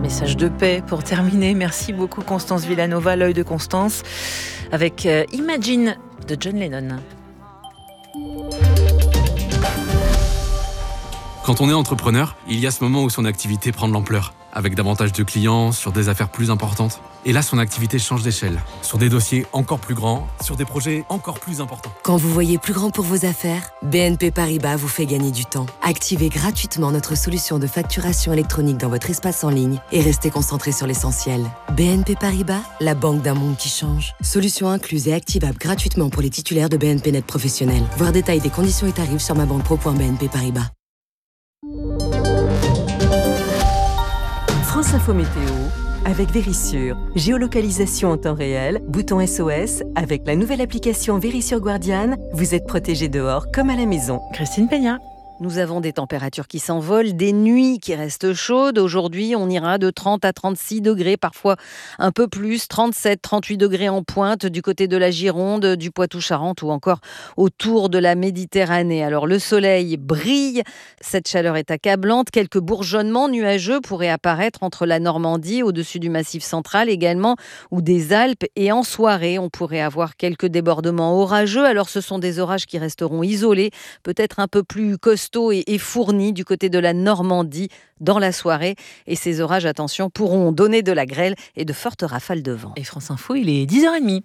message de paix pour terminer. Merci beaucoup Constance Villanova, l'œil de Constance, avec Imagine de John Lennon. Quand on est entrepreneur, il y a ce moment où son activité prend de l'ampleur, avec davantage de clients, sur des affaires plus importantes. Et là, son activité change d'échelle, sur des dossiers encore plus grands, sur des projets encore plus importants. Quand vous voyez plus grand pour vos affaires, BNP Paribas vous fait gagner du temps. Activez gratuitement notre solution de facturation électronique dans votre espace en ligne et restez concentré sur l'essentiel. BNP Paribas, la banque d'un monde qui change. Solution incluse et activable gratuitement pour les titulaires de BNP Net Professionnel. Voir détail des conditions et tarifs sur mabanquepro.bnp Paribas. France Info Météo avec Vérissure. Géolocalisation en temps réel, bouton SOS. Avec la nouvelle application Vérissure Guardian, vous êtes protégé dehors comme à la maison. Christine Peña. Nous avons des températures qui s'envolent, des nuits qui restent chaudes. Aujourd'hui, on ira de 30 à 36 degrés, parfois un peu plus, 37, 38 degrés en pointe du côté de la Gironde, du Poitou-Charentes ou encore autour de la Méditerranée. Alors le soleil brille, cette chaleur est accablante. Quelques bourgeonnements nuageux pourraient apparaître entre la Normandie, au-dessus du Massif central également, ou des Alpes. Et en soirée, on pourrait avoir quelques débordements orageux. Alors ce sont des orages qui resteront isolés, peut-être un peu plus costauds et fournis du côté de la Normandie dans la soirée. Et ces orages, attention, pourront donner de la grêle et de fortes rafales de vent. Et France Info, il est 10h30.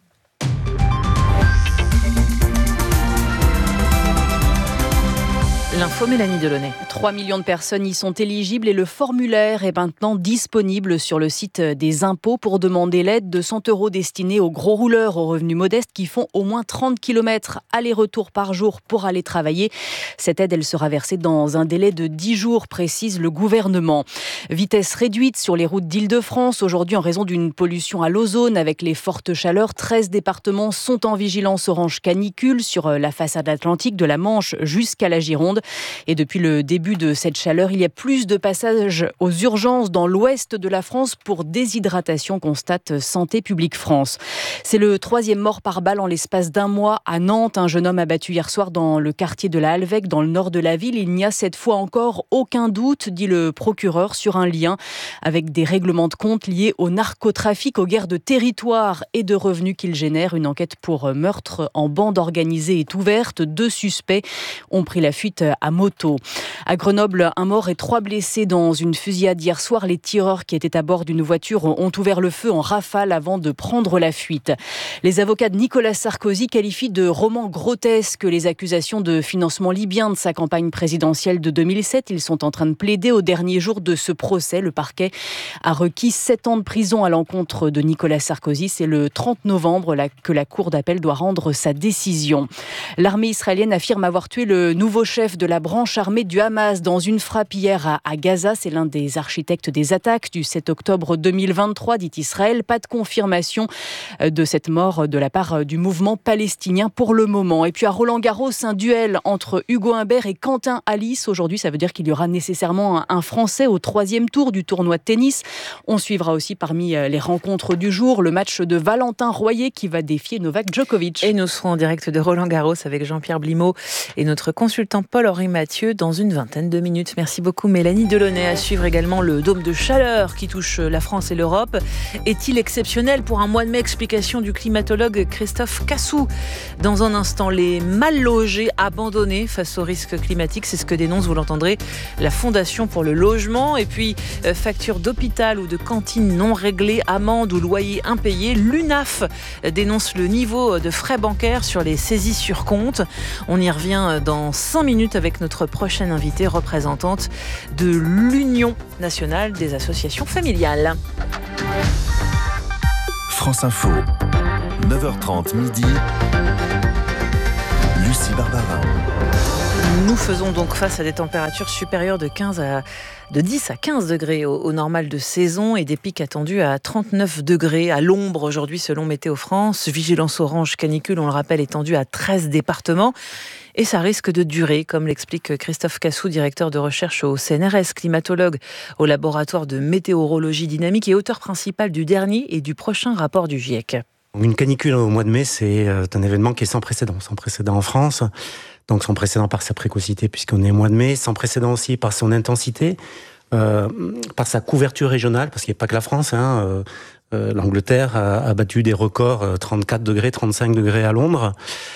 L'info, Mélanie Delaunay. 3 millions de personnes y sont éligibles et le formulaire est maintenant disponible sur le site des impôts pour demander l'aide de 100 € destinée aux gros rouleurs aux revenus modestes qui font au moins 30 km aller-retour par jour pour aller travailler. Cette aide, elle sera versée dans un délai de 10 jours, précise le gouvernement. Vitesse réduite sur les routes d'Île-de-France. Aujourd'hui, en raison d'une pollution à l'ozone avec les fortes chaleurs, 13 départements sont en vigilance orange canicule sur la façade atlantique de la Manche jusqu'à la Gironde. Et depuis le début de cette chaleur, il y a plus de passages aux urgences dans l'ouest de la France pour déshydratation, constate Santé publique France. C'est le 3e mort par balle en l'espace d'un mois à Nantes. Un jeune homme abattu hier soir dans le quartier de la Halvec, dans le nord de la ville. Il n'y a cette fois encore aucun doute, dit le procureur, sur un lien avec des règlements de compte liés au narcotrafic, aux guerres de territoire et de revenus qu'il génère. Une enquête pour meurtre en bande organisée est ouverte. 2 suspects ont pris la fuite à moto. À Grenoble, un mort et 3 blessés dans une fusillade hier soir. Les tireurs qui étaient à bord d'une voiture ont ouvert le feu en rafale avant de prendre la fuite. Les avocats de Nicolas Sarkozy qualifient de roman grotesque les accusations de financement libyen de sa campagne présidentielle de 2007. Ils sont en train de plaider au dernier jour de ce procès. Le parquet a requis 7 ans de prison à l'encontre de Nicolas Sarkozy. C'est le 30 novembre que la cour d'appel doit rendre sa décision. L'armée israélienne affirme avoir tué le nouveau chef de la branche armée du Hamas dans une frappe hier à Gaza. C'est l'un des architectes des attaques du 7 octobre 2023, dit Israël. Pas de confirmation de cette mort de la part du mouvement palestinien pour le moment. Et puis à Roland-Garros, un duel entre Hugo Humbert et Quentin Halys. Aujourd'hui, ça veut dire qu'il y aura nécessairement un Français au 3e tour du tournoi de tennis. On suivra aussi parmi les rencontres du jour le match de Valentin Royer qui va défier Novak Djokovic. Et nous serons en direct de Roland-Garros avec Jean-Pierre Blimaud et notre consultant Paul-Henri Mathieu dans une vingtaine de minutes. Merci beaucoup Mélanie Delaunay. À suivre également le dôme de chaleur qui touche la France et l'Europe. Est-il exceptionnel pour un mois de mai? Explication du climatologue Christophe Cassou. Dans un instant, les mal logés abandonnés face aux risques climatiques, c'est ce que dénonce, vous l'entendrez, la Fondation pour le logement. Et puis, facture d'hôpital ou de cantine non réglée, amende ou loyer impayé. L'UNAF dénonce le niveau de frais bancaires sur les saisies sur compte. On y revient dans 5 minutes avec notre prochaine invitée, représentante de l'Union nationale des associations familiales. France Info, 9h30 midi, Lucie Barbarin. Nous faisons donc face à des températures supérieures de 10 à 15 degrés au normal de saison et des pics attendus à 39 degrés à l'ombre aujourd'hui selon Météo France. Vigilance orange canicule, on le rappelle, étendue à 13 départements. Et ça risque de durer, comme l'explique Christophe Cassou, directeur de recherche au CNRS, climatologue au laboratoire de météorologie dynamique et auteur principal du dernier et du prochain rapport du GIEC. Une canicule au mois de mai, c'est un événement qui est sans précédent en France. Donc sans précédent par sa précocité puisqu'on est au mois de mai, sans précédent aussi par son intensité. par sa couverture régionale, parce qu'il n'y a pas que la France, l'Angleterre a battu des records, 34 degrés, 35 degrés à Londres,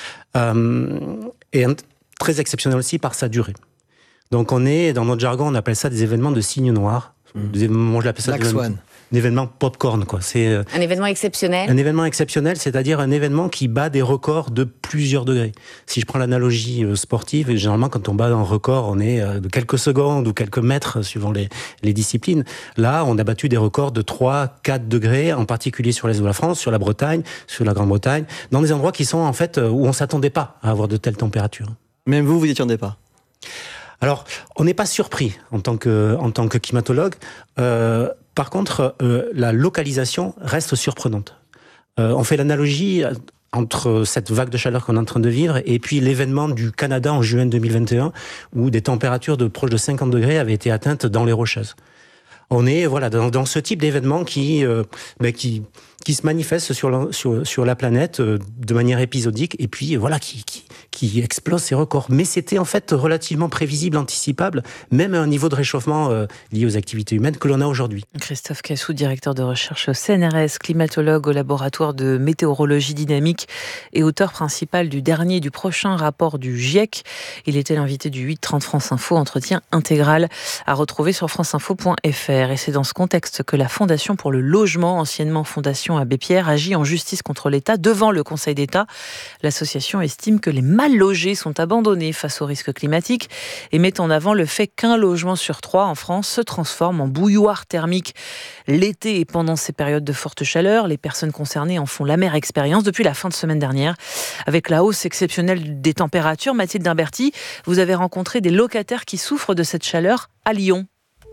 et très exceptionnel aussi par sa durée. Donc on est, dans notre jargon, on appelle ça des événements de signe noir. Moi, je l'appelle ça un événement popcorn, quoi. C'est un événement exceptionnel. Un événement exceptionnel, c'est-à-dire un événement qui bat des records de plusieurs degrés. Si je prends l'analogie sportive, généralement, quand on bat un record, on est de quelques secondes ou quelques mètres, suivant les disciplines. Là, on a battu des records de 3-4 degrés, en particulier sur l'Est de la France, sur la Bretagne, sur la Grande-Bretagne, dans des endroits qui sont, en fait, où on s'attendait pas à avoir de telles températures. Même vous y attendez pas? Alors, on n'est pas surpris en tant que climatologue. Par contre, la localisation reste surprenante. On fait l'analogie entre cette vague de chaleur qu'on est en train de vivre et puis l'événement du Canada en juin 2021 où des températures de proche de 50 degrés avaient été atteintes dans les Rocheuses. On est dans ce type d'événement qui se manifeste sur la planète de manière épisodique et puis qui explose ses records. Mais c'était en fait relativement prévisible, anticipable, même à un niveau de réchauffement lié aux activités humaines que l'on a aujourd'hui. Christophe Cassou, directeur de recherche au CNRS, climatologue au laboratoire de météorologie dynamique et auteur principal du prochain rapport du GIEC. Il était l'invité du 8h30 France Info, entretien intégral à retrouver sur franceinfo.fr. Et c'est dans ce contexte que la Fondation pour le logement, anciennement Fondation Abbé Pierre, agit en justice contre l'État devant le Conseil d'État. L'association estime que les mal logés sont abandonnés face aux risques climatiques et met en avant le fait qu'un logement sur 3 en France se transforme en bouilloire thermique l'été et pendant ces périodes de forte chaleur. Les personnes concernées en font l'amère expérience depuis la fin de semaine dernière. Avec la hausse exceptionnelle des températures, Mathilde Imberti, vous avez rencontré des locataires qui souffrent de cette chaleur à Lyon.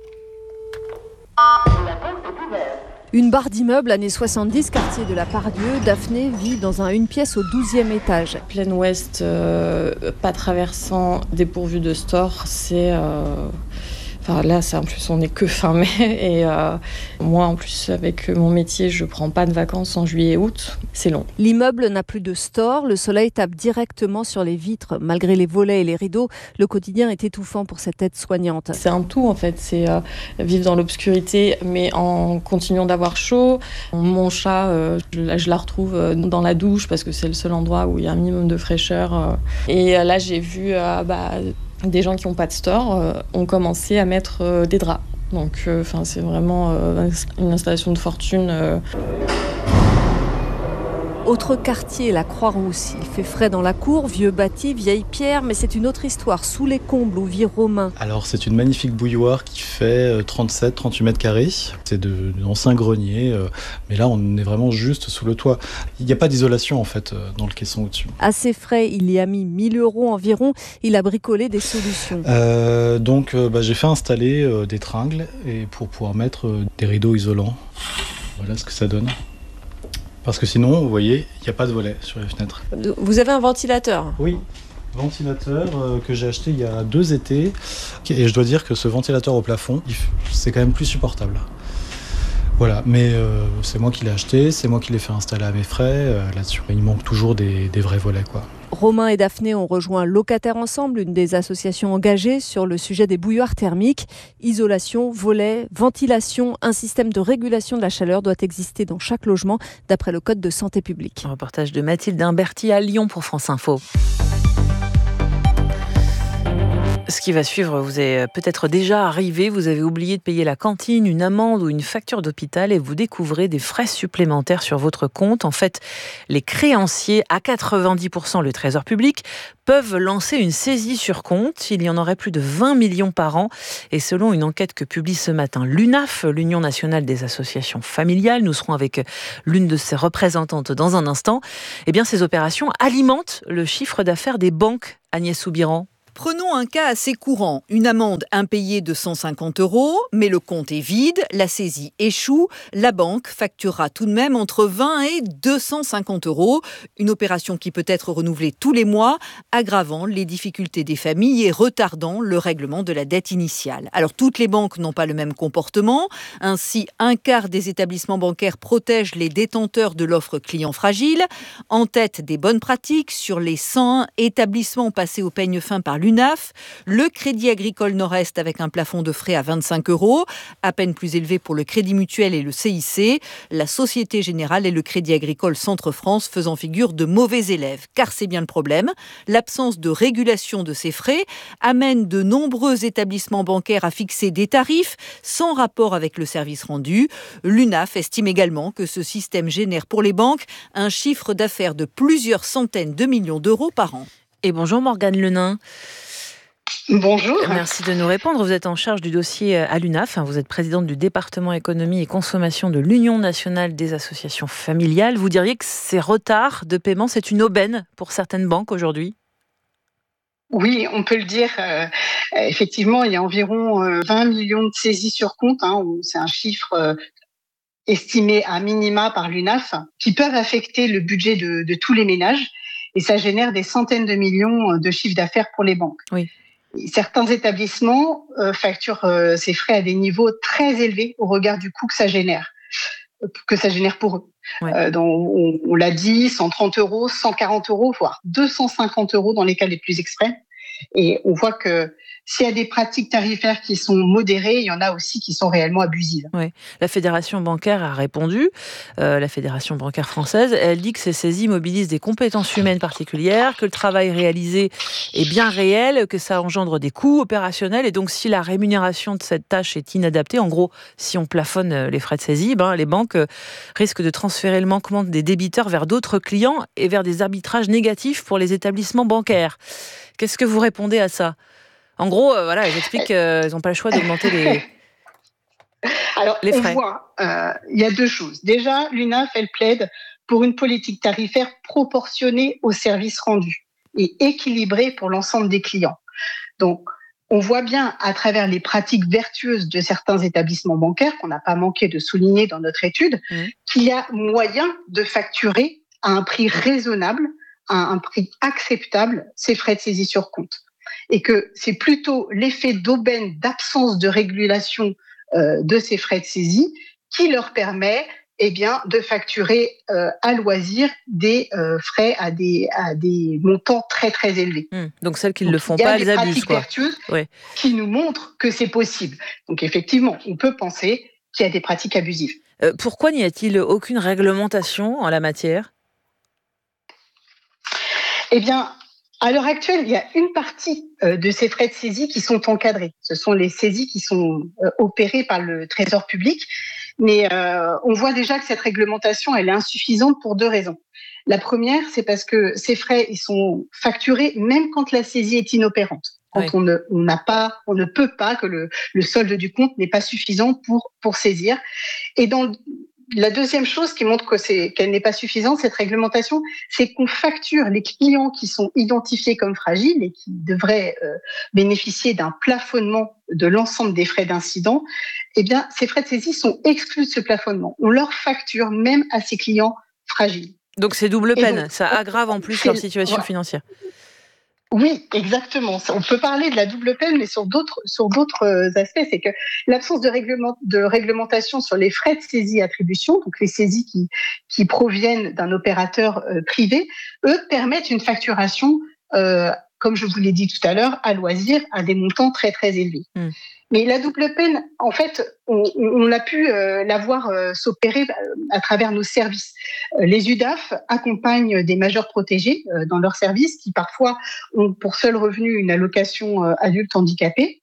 Une barre d'immeubles années 70, quartier de la Pardieu. Daphné vit dans une pièce au 12e étage. Plein ouest, pas traversant, dépourvu de store, c'est... là, en plus, on n'est que fin mai. Et moi, en plus, avec mon métier, je ne prends pas de vacances en juillet et août. C'est long. L'immeuble n'a plus de store. Le soleil tape directement sur les vitres. Malgré les volets et les rideaux, le quotidien est étouffant pour cette aide-soignante. C'est un tout, en fait. C'est vivre dans l'obscurité, mais en continuant d'avoir chaud. Mon chat, je la retrouve dans la douche parce que c'est le seul endroit où il y a un minimum de fraîcheur. Et là, j'ai vu... des gens qui n'ont pas de store ont commencé à mettre des draps. Donc c'est vraiment une installation de fortune. Autre quartier, la Croix-Rousse. Il fait frais dans la cour, vieux bâti, vieille pierre, mais c'est une autre histoire, sous les combles où vit Romain. Alors c'est une magnifique bouilloire qui fait 37-38 mètres carrés. C'est d'anciens greniers, mais là on est vraiment juste sous le toit. Il n'y a pas d'isolation en fait dans le caisson au-dessus. Assez frais, il y a mis 1 000 € environ. Il a bricolé des solutions. Donc j'ai fait installer des tringles et pour pouvoir mettre des rideaux isolants. Voilà ce que ça donne. Parce que sinon, vous voyez, il n'y a pas de volet sur les fenêtres. Vous avez un ventilateur ? Oui, ventilateur que j'ai acheté il y a 2 étés. Et je dois dire que ce ventilateur au plafond, c'est quand même plus supportable. Voilà, mais c'est moi qui l'ai acheté, c'est moi qui l'ai fait installer à mes frais là-dessus. Il manque toujours des vrais volets, quoi. Romain et Daphné ont rejoint Locataires Ensemble, une des associations engagées sur le sujet des bouilloires thermiques. Isolation, volets, ventilation, un système de régulation de la chaleur doit exister dans chaque logement, d'après le Code de santé publique. Un reportage de Mathilde Imberti à Lyon pour France Info. Ce qui va suivre vous est peut-être déjà arrivé. Vous avez oublié de payer la cantine, une amende ou une facture d'hôpital et vous découvrez des frais supplémentaires sur votre compte. En fait, les créanciers, à 90% le Trésor public, peuvent lancer une saisie sur compte. Il y en aurait plus de 20 millions par an. Et selon une enquête que publie ce matin l'UNAF, l'Union nationale des associations familiales, nous serons avec l'une de ses représentantes dans un instant, eh bien, ces opérations alimentent le chiffre d'affaires des banques. Agnès Soubiran. Prenons un cas assez courant, une amende impayée de 150 €, mais le compte est vide, la saisie échoue, la banque facturera tout de même entre 20 et 250 €, une opération qui peut être renouvelée tous les mois, aggravant les difficultés des familles et retardant le règlement de la dette initiale. Alors toutes les banques n'ont pas le même comportement, ainsi un quart des établissements bancaires protègent les détenteurs de l'offre client fragile, en tête des bonnes pratiques sur les 101 établissements passés au peigne fin par l'UNAF. l'UNAF, le Crédit Agricole Nord-Est avec un plafond de frais à 25 €, à peine plus élevé pour le Crédit Mutuel et le CIC, la Société Générale et le Crédit Agricole Centre-France faisant figure de mauvais élèves. Car c'est bien le problème, l'absence de régulation de ces frais amène de nombreux établissements bancaires à fixer des tarifs sans rapport avec le service rendu. L'UNAF estime également que ce système génère pour les banques un chiffre d'affaires de plusieurs centaines de millions d'euros par an. Et bonjour Morgane Lenain. Bonjour. Merci de nous répondre. Vous êtes en charge du dossier à l'UNAF. Vous êtes présidente du département économie et consommation de l'Union nationale des associations familiales. Vous diriez que ces retards de paiement, c'est une aubaine pour certaines banques aujourd'hui ? Oui, on peut le dire. Effectivement, il y a environ 20 millions de saisies sur compte. C'est un chiffre estimé à minima par l'UNAF, qui peuvent affecter le budget de tous les ménages. Et ça génère des centaines de millions de chiffres d'affaires pour les banques. Oui. Certains établissements facturent ces frais à des niveaux très élevés au regard du coût que ça génère pour eux. Ouais. On l'a dit, 130 €, 140 €, voire 250 € dans les cas les plus extrêmes. Et on voit que s'il y a des pratiques tarifaires qui sont modérées, il y en a aussi qui sont réellement abusives. Oui. La Fédération bancaire a répondu, la Fédération bancaire française. Elle dit que ces saisies mobilisent des compétences humaines particulières, que le travail réalisé est bien réel, que ça engendre des coûts opérationnels. Et donc, si la rémunération de cette tâche est inadaptée, en gros, si on plafonne les frais de saisie, les banques risquent de transférer le manquement des débiteurs vers d'autres clients et vers des arbitrages négatifs pour les établissements bancaires. Qu'est-ce que vous répondez à ça ? En gros, elles expliquent qu'ils n'ont pas le choix d'augmenter les frais. On voit, il y a deux choses. Déjà, l'UNAF, elle plaide pour une politique tarifaire proportionnée aux services rendus et équilibrée pour l'ensemble des clients. Donc, on voit bien à travers les pratiques vertueuses de certains établissements bancaires, qu'on n'a pas manqué de souligner dans notre étude, qu'il y a moyen de facturer à un prix raisonnable, à un prix acceptable, ces frais de saisie sur compte. Et que c'est plutôt l'effet d'aubaine, d'absence de régulation de ces frais de saisie qui leur permet de facturer à loisir des frais à des montants très très élevés. Donc celles qui ne le font pas, elles abusent. Il y a des pratiques vertueuses qui nous montrent que c'est possible. Donc effectivement, on peut penser qu'il y a des pratiques abusives. Pourquoi n'y a-t-il aucune réglementation en la matière ? Eh bien, à l'heure actuelle, il y a une partie de ces frais de saisie qui sont encadrés. Ce sont les saisies qui sont opérées par le Trésor public. Mais on voit déjà que cette réglementation, elle est insuffisante pour deux raisons. La première, c'est parce que ces frais, ils sont facturés même quand la saisie est inopérante. Quand on ne peut pas, que le solde du compte n'est pas suffisant pour saisir. Et la deuxième chose qui montre qu'elle n'est pas suffisante, cette réglementation, c'est qu'on facture les clients qui sont identifiés comme fragiles et qui devraient bénéficier d'un plafonnement de l'ensemble des frais d'incident. Eh bien, ces frais de saisie sont exclus de ce plafonnement. On leur facture même à ces clients fragiles. Donc c'est double peine, donc, ça aggrave en plus leur situation financière. Oui, exactement. On peut parler de la double peine, mais sur d'autres aspects, c'est que l'absence de réglementation sur les frais de saisie attribution, donc les saisies qui proviennent d'un opérateur privé, eux permettent une facturation, comme je vous l'ai dit tout à l'heure, à loisir, à des montants très très élevés. Mais la double peine, en fait, on a pu la voir s'opérer à travers nos services. Les UDAF accompagnent des majeurs protégés dans leurs services qui parfois ont pour seul revenu une allocation adulte handicapé.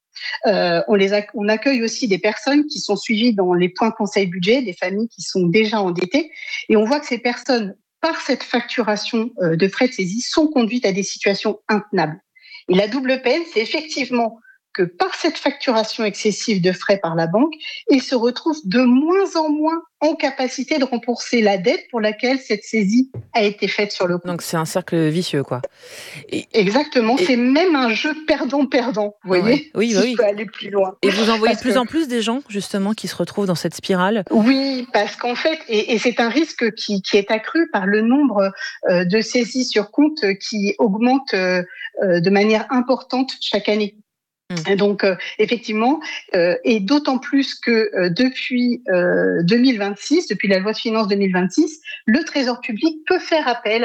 On accueille aussi des personnes qui sont suivies dans les points conseil budget, des familles qui sont déjà endettées. Et on voit que ces personnes, par cette facturation de frais de saisie, sont conduites à des situations intenables. Et la double peine, c'est effectivement que par cette facturation excessive de frais par la banque, ils se retrouvent de moins en moins en capacité de rembourser la dette pour laquelle cette saisie a été faite sur le compte. Donc c'est un cercle vicieux, quoi. Exactement, c'est même un jeu perdant-perdant, vous voyez, oui. Je peux aller plus loin. Et vous en voyez de plus en plus des gens, justement, qui se retrouvent dans cette spirale ? Oui, parce qu'en fait, et c'est un risque qui est accru par le nombre de saisies sur compte qui augmente de manière importante chaque année. Donc, effectivement, et d'autant plus que depuis 2026, depuis la loi de finances 2026, le Trésor public peut faire appel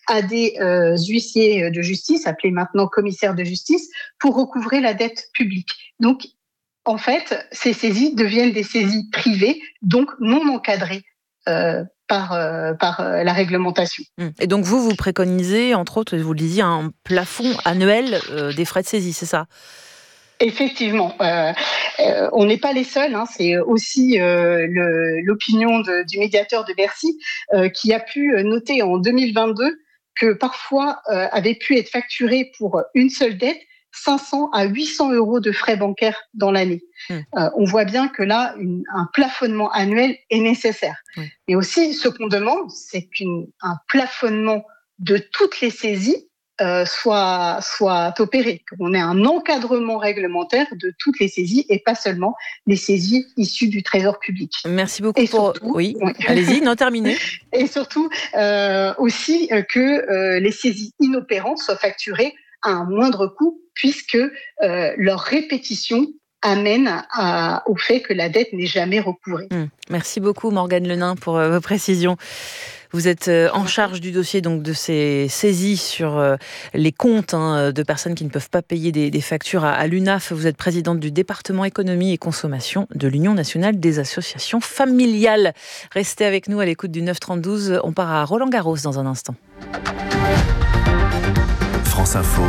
à des huissiers de justice, appelés maintenant commissaires de justice, pour recouvrer la dette publique. Donc, en fait, ces saisies deviennent des saisies privées, donc non encadrées par la réglementation. Et donc vous préconisez, entre autres, vous le disiez, un plafond annuel des frais de saisie, c'est ça ? Effectivement, on n'est pas les seuls. C'est aussi l'opinion du médiateur de Bercy qui a pu noter en 2022 que parfois avait pu être facturé pour une seule dette 500 à 800 euros de frais bancaires dans l'année. On voit bien que là, un plafonnement annuel est nécessaire. Mais aussi, ce qu'on demande, c'est qu'un plafonnement de toutes les saisies soit opéré, qu'on ait un encadrement réglementaire de toutes les saisies et pas seulement les saisies issues du trésor public. Merci beaucoup. Oui, allez-y, non, terminez. Et surtout, aussi que les saisies inopérantes soient facturées à un moindre coût, puisque leur répétition amène au fait que la dette n'est jamais recouvrée. Merci beaucoup Morgane Lenain pour vos précisions. Vous êtes en charge du dossier donc de ces saisies sur les comptes de personnes qui ne peuvent pas payer des factures à l'UNAF. Vous êtes présidente du département économie et consommation de l'Union nationale des associations familiales. Restez avec nous à l'écoute du 9-32. On part à Roland-Garros dans un instant. France Info.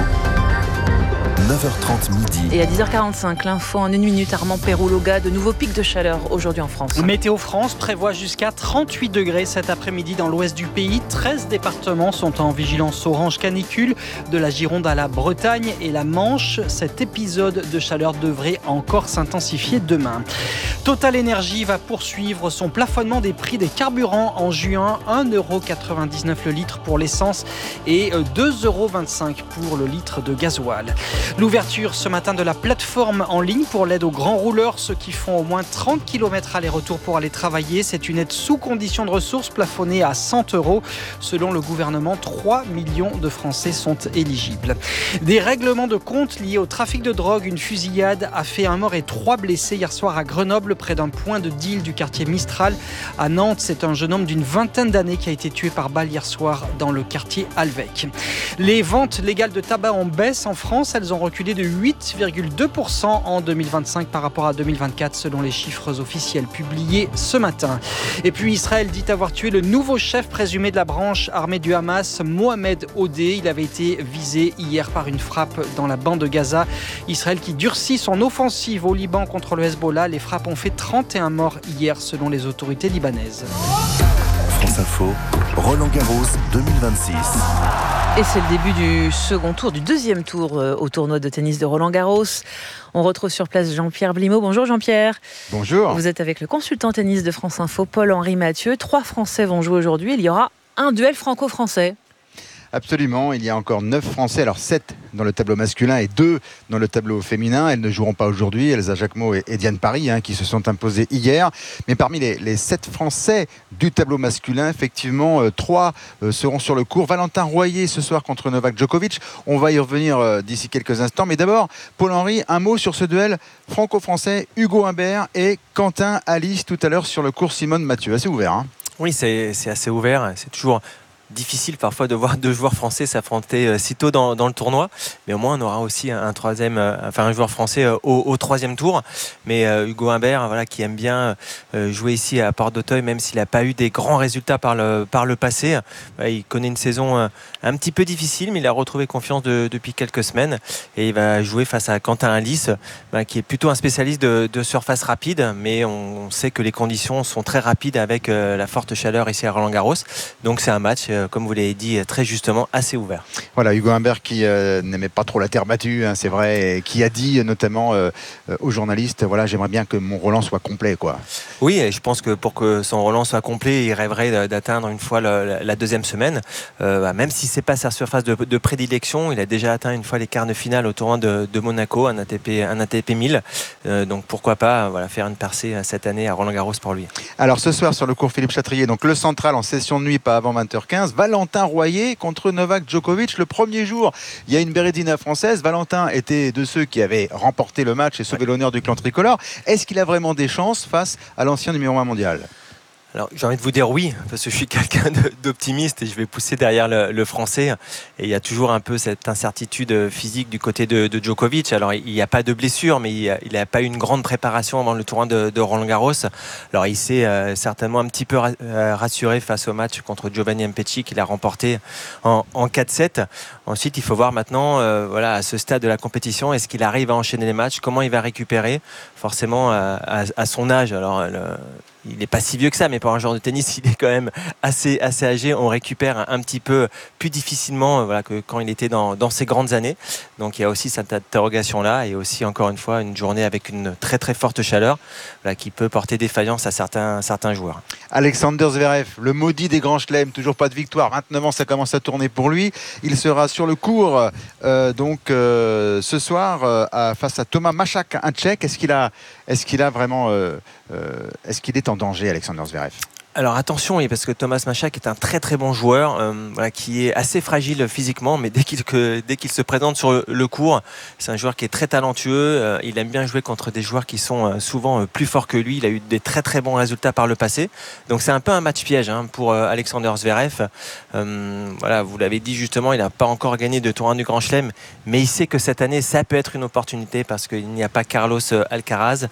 9h30 midi. Et à 10h45, l'info en 1 minute. Armand Perroulloga, de nouveaux pics de chaleur aujourd'hui en France. Météo France prévoit jusqu'à 38 degrés cet après-midi dans l'ouest du pays. 13 départements sont en vigilance orange canicule, de la Gironde à la Bretagne et la Manche. Cet épisode de chaleur devrait encore s'intensifier demain. Total Energy va poursuivre son plafonnement des prix des carburants en juin. 1,99€ le litre pour l'essence et 2,25€ pour le litre de gasoil. L'ouverture ce matin de la plateforme en ligne pour l'aide aux grands rouleurs, ceux qui font au moins 30 km aller-retour pour aller travailler. C'est une aide sous condition de ressources plafonnée à 100€. Selon le gouvernement, 3 millions de Français sont éligibles. Des règlements de compte liés au trafic de drogue. Une fusillade a fait un mort et 3 blessés hier soir à Grenoble, près d'un point de deal du quartier Mistral. À Nantes, c'est un jeune homme d'une vingtaine d'années qui a été tué par balle hier soir dans le quartier Alvec. Les ventes légales de tabac en baisse en France. Elles ont reculé de 8,2% en 2025 par rapport à 2024 selon les chiffres officiels publiés ce matin. Et puis Israël dit avoir tué le nouveau chef présumé de la branche armée du Hamas, Mohamed Odeh. Il avait été visé hier par une frappe dans la bande de Gaza. Israël qui durcit son offensive au Liban contre le Hezbollah. Les frappes ont fait 31 morts hier selon les autorités libanaises. France Info, Roland-Garros 2026. Et c'est le début du deuxième tour au tournoi de tennis de Roland-Garros. On retrouve sur place Jean-Pierre Blimaud. Bonjour Jean-Pierre. Bonjour. Vous êtes avec le consultant tennis de France Info, Paul-Henri Mathieu. 3 Français vont jouer aujourd'hui. Il y aura un duel franco-français. Absolument, il y a encore 9 Français, alors 7 dans le tableau masculin et 2 dans le tableau féminin. Elles ne joueront pas aujourd'hui, Elsa Jacquemot et Diane Paris qui se sont imposées hier. Mais parmi les 7 Français du tableau masculin, effectivement, 3 seront sur le court. Valentin Royer ce soir contre Novak Djokovic. On va y revenir d'ici quelques instants. Mais d'abord, Paul-Henri, un mot sur ce duel franco-français. Hugo Humbert et Quentin Alice tout à l'heure sur le court Simone Mathieu. Assez ouvert. Oui, c'est assez ouvert. C'est toujours difficile parfois de voir 2 joueurs français s'affronter si tôt dans le tournoi, mais au moins on aura aussi un joueur français au 3e tour. Mais Hugo Humbert, qui aime bien jouer ici à Porte d'Auteuil, même s'il n'a pas eu des grands résultats par le passé, il connaît une saison un petit peu difficile, mais il a retrouvé confiance depuis quelques semaines et il va jouer face à Quentin Alice, qui est plutôt un spécialiste de surface rapide, mais on sait que les conditions sont très rapides avec la forte chaleur ici à Roland-Garros. Donc c'est un match, comme vous l'avez dit très justement, assez ouvert. Voilà, Hugo Humbert qui n'aimait pas trop la terre battue, c'est vrai, et qui a dit notamment aux journalistes, j'aimerais bien que mon Roland soit complet, quoi. Oui, et je pense que pour que son Roland soit complet, il rêverait d'atteindre une fois la 2e semaine, même si c'est pas sa surface de prédilection. Il a déjà atteint une fois les quarts de finale au tournoi de Monaco, un ATP 1000, donc pourquoi pas faire une percée cette année à Roland-Garros pour lui. Alors ce soir sur le court Philippe Chatrier, donc le central en session de nuit, pas avant 20h15, Valentin Royer contre Novak Djokovic. Le premier jour, il y a une Berrettina française. Valentin était de ceux qui avaient remporté le match et sauvé l'honneur du clan tricolore. Est-ce qu'il a vraiment des chances face à l'ancien numéro 1 mondial ? Alors, j'ai envie de vous dire oui, parce que je suis quelqu'un d'optimiste et je vais pousser derrière le Français. Et il y a toujours un peu cette incertitude physique du côté de Djokovic. Alors, il n'y a pas de blessure, mais il n'a pas eu une grande préparation avant le tournoi de Roland-Garros. Alors, il s'est certainement un petit peu rassuré face au match contre Giovanni Mpecci qu'il a remporté en 4-7. Ensuite, il faut voir maintenant, à ce stade de la compétition, est-ce qu'il arrive à enchaîner les matchs, comment il va récupérer, forcément à son âge. Alors, il n'est pas si vieux que ça, mais pour un joueur de tennis, il est quand même assez âgé. On récupère un petit peu plus difficilement que quand il était dans ses grandes années. Donc il y a aussi cette interrogation-là, et aussi encore une fois une journée avec une très très forte chaleur qui peut porter défaillance à certains joueurs. Alexander Zverev, le maudit des grands chelems, toujours pas de victoire. 29 ans, ça commence à tourner pour lui. Il sera sur le court ce soir face à Thomas Machak, un Tchèque. Est-ce qu'il est en danger, Alexander Zverev? Alors attention, oui, parce que Thomas Machak est un très très bon joueur qui est assez fragile physiquement, mais dès qu'il se présente sur le court, c'est un joueur qui est très talentueux. Il aime bien jouer contre des joueurs qui sont souvent plus forts que lui. Il a eu des très très bons résultats par le passé. Donc c'est un peu un match piège pour Alexander Zverev. Vous l'avez dit justement, il n'a pas encore gagné de tournoi du Grand Chelem, mais il sait que cette année ça peut être une opportunité parce qu'il n'y a pas Carlos Alcaraz.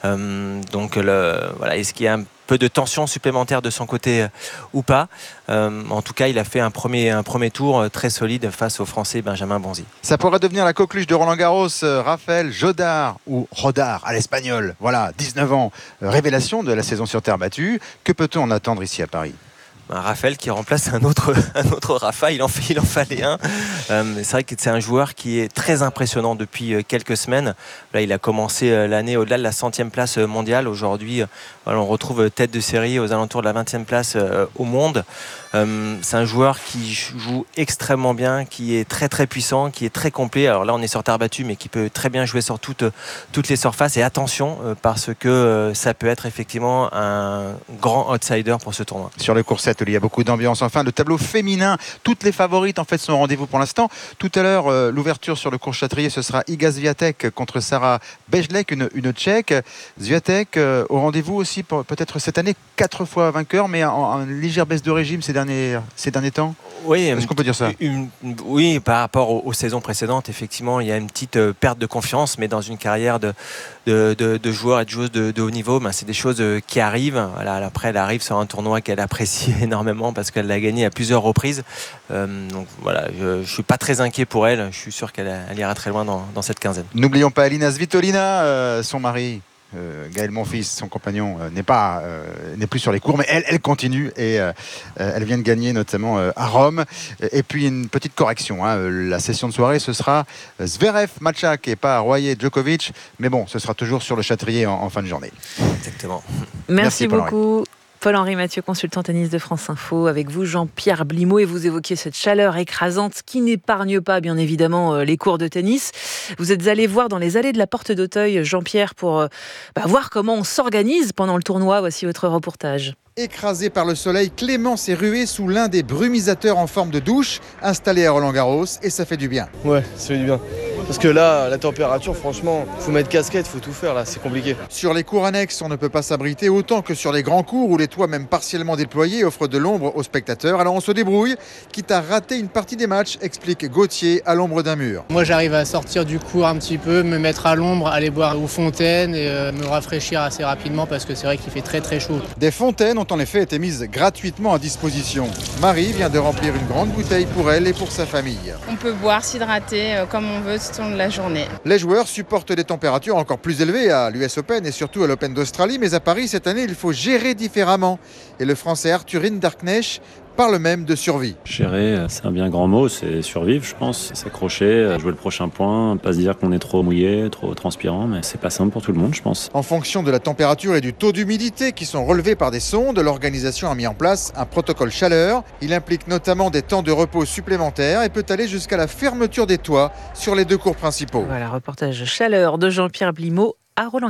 Est-ce qu'il y a un peu de tension supplémentaire de son côté ou pas. En tout cas, il a fait un premier tour très solide face au Français Benjamin Bonzi. Ça pourrait devenir la coqueluche de Roland-Garros. Raphaël Jodar, ou Rodar à l'espagnol. Voilà, 19 ans, révélation de la saison sur terre battue. Que peut-on en attendre ici à Paris ? Raphaël qui remplace un autre Rafa, il en fallait un. C'est vrai que c'est un joueur qui est très impressionnant depuis quelques semaines. Là, il a commencé l'année au-delà de la 100e place mondiale. Aujourd'hui, on retrouve tête de série aux alentours de la 20e place au monde. C'est un joueur qui joue extrêmement bien, qui est très très puissant, qui est très complet. Alors là, on est sur terre battue, mais qui peut très bien jouer sur toutes les surfaces. Et attention, parce que ça peut être effectivement un grand outsider pour ce tournoi. Sur le court 7, il y a beaucoup d'ambiance. Enfin, le tableau féminin, toutes les favorites en fait sont au rendez-vous pour l'instant. Tout à l'heure, l'ouverture sur le court Châtrier, ce sera Iga Swiatek contre Sarah Bejlek, une Tchèque. Swiatek au rendez-vous aussi peut-être cette année, 4 fois vainqueur, mais en légère baisse de régime ces derniers temps. Oui, est-ce qu'on peut dire ça? Oui, par rapport aux saisons précédentes, effectivement, il y a une petite perte de confiance, mais dans une carrière de joueur et de joueuse de haut niveau, c'est des choses qui arrivent. Après, elle arrive sur un tournoi qu'elle apprécie énormément parce qu'elle l'a gagné à plusieurs reprises. Je suis pas très inquiet pour elle. Je suis sûr qu'elle ira très loin dans cette quinzaine. N'oublions pas Alina Svitolina, son mari. Gaël Monfils, son compagnon, n'est plus sur les cours, mais elle continue et elle vient de gagner notamment à Rome. Et puis une petite correction, la session de soirée, ce sera Zverev, Machak et pas Royer, Djokovic, mais bon, ce sera toujours sur le Châtrier en fin de journée. Exactement. Merci beaucoup. Paul-Henri Mathieu, consultant tennis de France Info, avec vous Jean-Pierre Blimaud, et vous évoquiez cette chaleur écrasante qui n'épargne pas bien évidemment les cours de tennis. Vous êtes allé voir dans les allées de la Porte d'Auteuil, Jean-Pierre, pour voir comment on s'organise pendant le tournoi. Voici votre reportage. Écrasé par le soleil, Clément s'est rué sous l'un des brumisateurs en forme de douche installé à Roland-Garros, et ça fait du bien. Ouais, ça fait du bien. Parce que là, la température, franchement, faut mettre casquette, faut tout faire là, c'est compliqué. Sur les cours annexes, on ne peut pas s'abriter autant que sur les grands cours où les toits, même partiellement déployés, offrent de l'ombre aux spectateurs. Alors on se débrouille, quitte à rater une partie des matchs, explique Gauthier à l'ombre d'un mur. Moi j'arrive à sortir du cours un petit peu, me mettre à l'ombre, aller boire aux fontaines et me rafraîchir assez rapidement parce que c'est vrai qu'il fait très très chaud. Des fontaines ont en effet été mises gratuitement à disposition. Marie vient de remplir une grande bouteille pour elle et pour sa famille. On peut boire, s'hydrater comme on veut tout au long de la journée. Les joueurs supportent des températures encore plus élevées à l'US Open et surtout à l'Open d'Australie, mais à Paris cette année il faut gérer différemment. Et le Français Arthur Hinderknecht parle même de survie. Gérer, c'est un bien grand mot, c'est survivre je pense, s'accrocher, jouer le prochain point, pas se dire qu'on est trop mouillé, trop transpirant, mais c'est pas simple pour tout le monde je pense. En fonction de la température et du taux d'humidité qui sont relevés par des sondes, l'organisation a mis en place un protocole chaleur. Il implique notamment des temps de repos supplémentaires et peut aller jusqu'à la fermeture des toits sur les 2 cours principaux. Voilà, reportage chaleur de Jean-Pierre Blimaud à Roland.